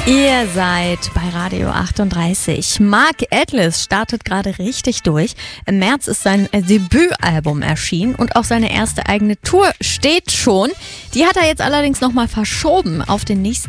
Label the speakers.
Speaker 1: Ihr seid bei Radio 38. Mark Atlas startet gerade richtig durch. Im März ist sein Debütalbum erschienen und auch seine erste eigene Tour steht schon. Die hat er jetzt allerdings nochmal verschoben auf den nächsten